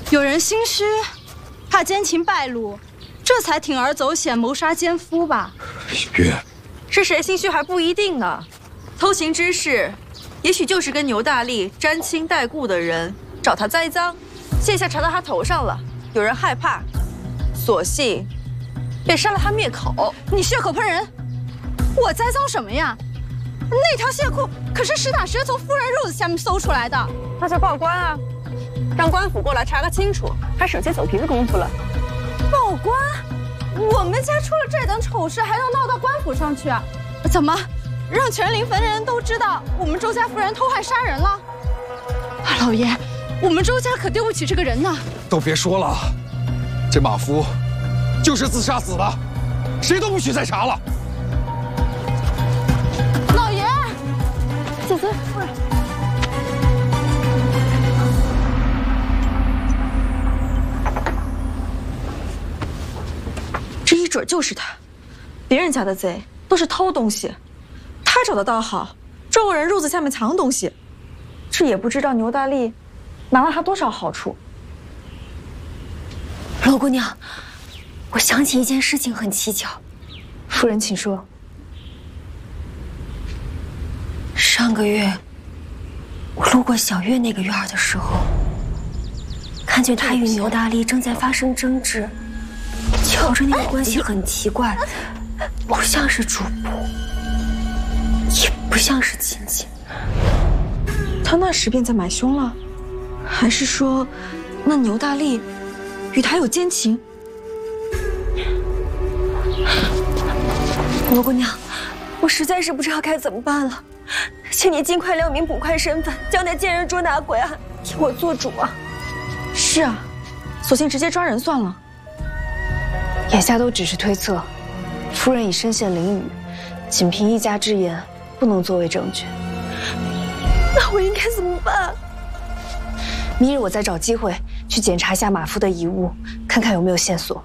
有人心虚，怕奸情败露，这才铤而走险谋杀奸夫吧？ 月， 是谁心虚还不一定呢。偷情之事，也许就是跟牛大力沾亲带故的人找他栽赃，现下查到他头上了，有人害怕，索性便杀了他灭口。 你血口喷人，我栽赃什么呀？那条蟹裤可是实打实从夫人褥子下面搜出来的。 那就报官啊，让官府过来查个清楚，还省些走皮的功夫了。 报官？我们家出了这等丑事，还要闹到官府上去？怎么，让全临汾的人都知道我们周家夫人偷害杀人了？老爷，我们周家可对不起这个人呢。 都别说了，这马夫就是自杀死的，谁都不许再查了。 老爷，姐姐夫人。 这一准就是他，别人家的贼都是偷东西，他找的倒好，众人褥子下面藏东西，这也不知道牛大力拿了他多少好处。 罗姑娘，我想起一件事情很蹊跷。 夫人，请说。 上个月，我路过小月那个院儿的时候，看见她与牛大力正在发生争执，瞧着那个关系很奇怪，不像是主仆，也不像是亲戚。 他那时便在买凶了，还是说，那牛大力与他有奸情？ 罗姑娘，我实在是不知道该怎么办了，请你尽快亮明捕快身份，将那贱人捉拿归案，替我做主啊！ 是啊，索性直接抓人算了。 眼下都只是推测，夫人已身陷囹圄，仅凭一家之言，不能作为证据。 那我应该怎么办？ 明日我再找机会去检查一下马夫的遗物，看看有没有线索。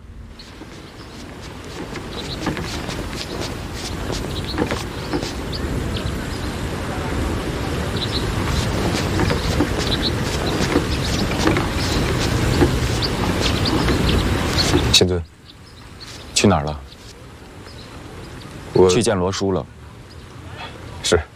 仙尊，去哪儿了？我去见罗叔了。 是。